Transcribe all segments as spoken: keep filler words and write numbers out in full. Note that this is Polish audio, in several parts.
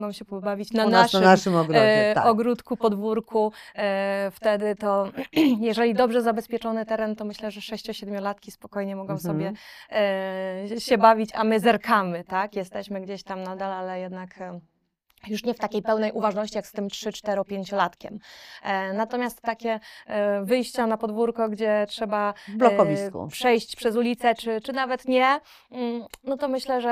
Mogą się pobawić na, U nas, naszym, na naszym ogrodzie, e, tak. ogródku, podwórku. E, wtedy to, jeżeli dobrze zabezpieczony teren, to myślę, że sześcio-siedmiolatki spokojnie mogą Mhm. sobie e, się bawić, a my zerkamy, tak? Jesteśmy gdzieś tam nadal, ale jednak e, już nie w takiej pełnej uważności jak z tym trzy, cztero, pięciolatkiem. E, natomiast takie e, wyjścia na podwórko, gdzie trzeba W blokowisku. e, przejść przez ulicę, czy, czy nawet nie, mm, no to myślę, że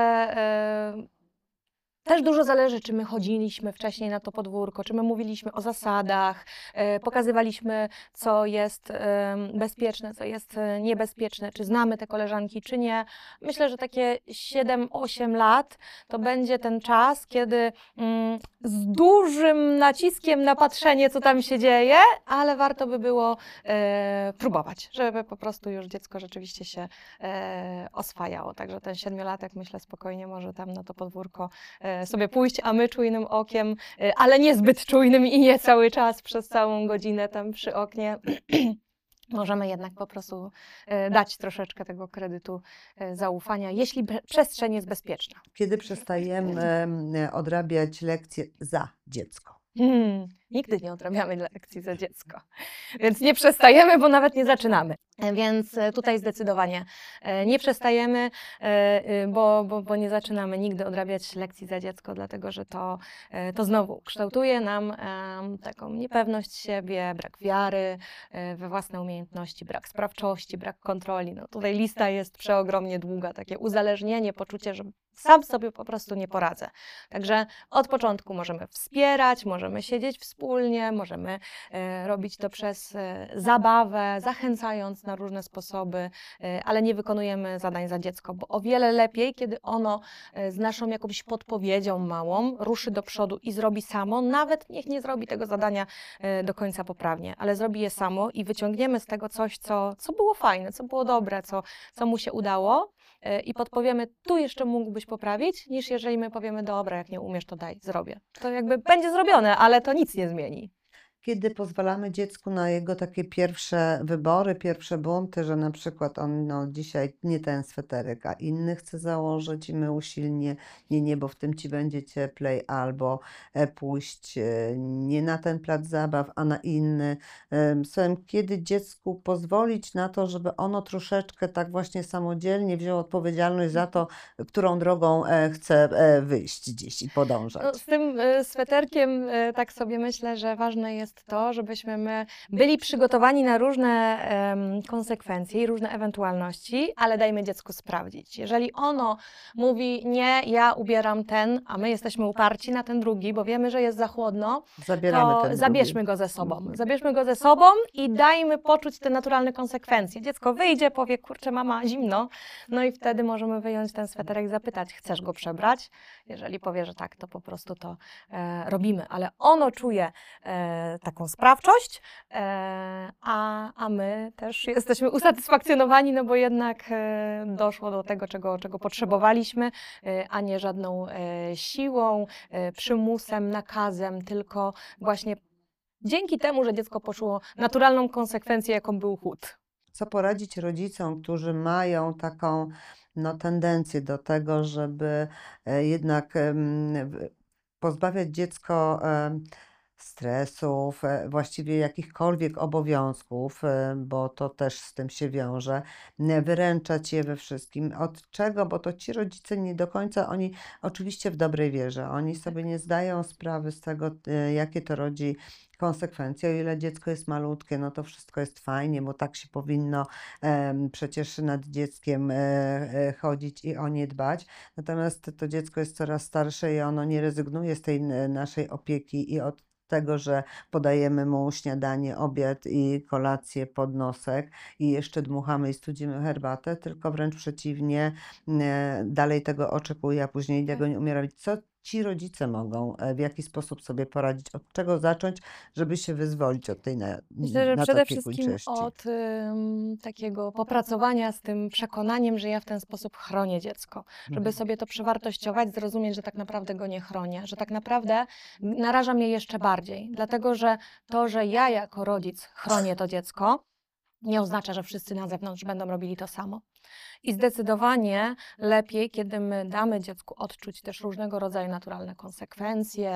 e, też dużo zależy, czy my chodziliśmy wcześniej na to podwórko, czy my mówiliśmy o zasadach, e, pokazywaliśmy, co jest e, bezpieczne, co jest e, niebezpieczne, czy znamy te koleżanki, czy nie. Myślę, że takie siedem osiem lat to będzie ten czas, kiedy mm, z dużym naciskiem na patrzenie, co tam się dzieje, ale warto by było e, próbować, żeby po prostu już dziecko rzeczywiście się e, oswajało. Także ten siedmiolatek, myślę, spokojnie może tam na to podwórko e, sobie pójść, a my czujnym okiem, e, ale niezbyt czujnym i nie cały czas przez całą godzinę tam przy oknie. Możemy jednak po prostu e, dać troszeczkę tego kredytu e, zaufania, jeśli be- przestrzeń jest bezpieczna. Kiedy przestajemy em, odrabiać lekcje za dziecko? Hmm, nigdy nie odrabiamy lekcji za dziecko, więc nie przestajemy, bo nawet nie zaczynamy. E, Więc e, tutaj zdecydowanie e, nie przestajemy, e, e, bo, bo, bo nie zaczynamy nigdy odrabiać lekcji za dziecko, dlatego że to, e, to znowu kształtuje nam em, taką niepewność siebie, brak wiary e, we własne umiejętności, brak sprawczości, brak kontroli. No, tutaj lista jest przeogromnie długa, takie uzależnienie, poczucie, że sam sobie po prostu nie poradzę. Także od początku możemy wspierać, możemy siedzieć wspólnie, możemy e, robić to przez e, zabawę, zachęcając na różne sposoby, e, ale nie wykonujemy zadań za dziecko, bo o wiele lepiej, kiedy ono e, z naszą jakąś podpowiedzią małą ruszy do przodu i zrobi samo, nawet niech nie zrobi tego zadania e, do końca poprawnie, ale zrobi je samo i wyciągniemy z tego coś, co, co było fajne, co było dobre, co, co mu się udało, i podpowiemy, tu jeszcze mógłbyś poprawić, niż jeżeli my powiemy, dobra, jak nie umiesz, to daj, zrobię. To jakby będzie zrobione, ale to nic nie zmieni. Kiedy pozwalamy dziecku na jego takie pierwsze wybory, pierwsze bunty, że na przykład on no, dzisiaj nie ten sweterek, a inny chce założyć i my usilnie, nie, nie, bo w tym ci będzie cieplej, albo e, pójść e, nie na ten plac zabaw, a na inny. Em, Słuchaj, kiedy dziecku pozwolić na to, żeby ono troszeczkę tak właśnie samodzielnie wzięło odpowiedzialność za to, którą drogą e, chce e, wyjść gdzieś i No, podążać. z tym e, sweterkiem e, tak sobie myślę, że ważne jest to, żebyśmy my byli przygotowani na różne em, konsekwencje i różne ewentualności, ale dajmy dziecku sprawdzić. Jeżeli ono mówi, nie, ja ubieram ten, a my jesteśmy uparci na ten drugi, bo wiemy, że jest za chłodno, Zabieramy to ten zabierzmy drugi. go ze sobą. Mhm. Zabierzmy go ze sobą i dajmy poczuć te naturalne konsekwencje. Dziecko wyjdzie, powie, kurczę, mama, zimno, no i wtedy możemy wyjąć ten sweterek i zapytać, chcesz go przebrać? Jeżeli powie, że tak, to po prostu to e, robimy, ale ono czuje e, taką sprawczość, e, a, a my też jesteśmy usatysfakcjonowani, no bo jednak e, doszło do tego, czego, czego potrzebowaliśmy, e, a nie żadną e, siłą, e, przymusem, nakazem, tylko właśnie dzięki temu, że dziecko poczuło naturalną konsekwencję, jaką był chłód. Co poradzić rodzicom, którzy mają taką no, tendencję do tego, żeby e, jednak em, w- pozbawiać dziecko em, stresów, e, właściwie jakichkolwiek obowiązków, e, bo to też z tym się wiąże, n- wyręczać je we wszystkim. Od czego? Bo to ci rodzice nie do końca, oni oczywiście w dobrej wierze, oni sobie nie zdają sprawy z tego, e, jakie to rodzi konsekwencje. O ile dziecko jest malutkie, no to wszystko jest fajnie, bo tak się powinno em, przecież nad dzieckiem e, e, chodzić i o nie dbać. Natomiast to dziecko jest coraz starsze i ono nie rezygnuje z tej n- naszej opieki i od tego, że podajemy mu śniadanie, obiad i kolację, podnosek i jeszcze dmuchamy i studzimy herbatę, tylko wręcz przeciwnie, e, dalej tego oczekuje, a później tego nie umie robić. Co ci rodzice mogą, e, w jaki sposób sobie poradzić, od czego zacząć, żeby się wyzwolić od tej na, Myślę, że przede wszystkim nadopiekuńczości? od ym, takiego popracowania z tym przekonaniem, że ja w ten sposób chronię dziecko. Żeby Mhm. sobie to przewartościować, zrozumieć, że tak naprawdę go nie chronię, że tak naprawdę narażam je jeszcze bardziej. Dlatego, że to, że ja jako rodzic chronię to dziecko, nie oznacza, że wszyscy na zewnątrz będą robili to samo. I zdecydowanie lepiej, kiedy my damy dziecku odczuć też różnego rodzaju naturalne konsekwencje,